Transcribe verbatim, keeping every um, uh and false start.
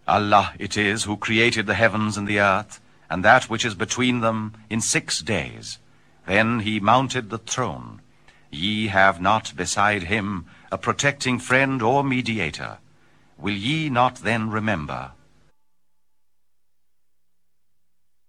Allah it is who created the heavens and the earth, and that which is between them, in six days. Then he mounted the throne. Ye have not beside him a protecting friend or mediator. Will ye not then remember